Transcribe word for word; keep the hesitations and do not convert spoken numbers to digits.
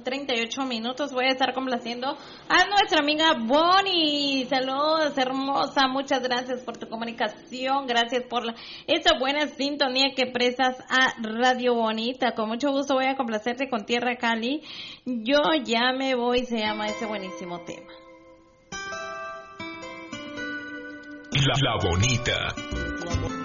treinta y ocho minutos. Voy a estar complaciendo a nuestra amiga Bonnie. Saludos, hermosa. Muchas gracias por tu comunicación. Gracias por la, esa buena sintonía que prestas a Radio Bonita. Con mucho gusto voy a complacerte con Tierra Cali. Yo ya me voy, se llama ese buenísimo tema. La, la Bonita.